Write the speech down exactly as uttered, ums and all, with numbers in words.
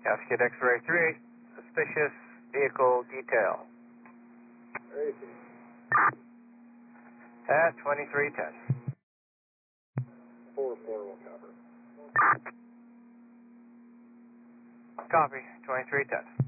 Casket X-ray three, suspicious vehicle detail. At twenty-three ten. four four will cover. Copy, twenty-three ten.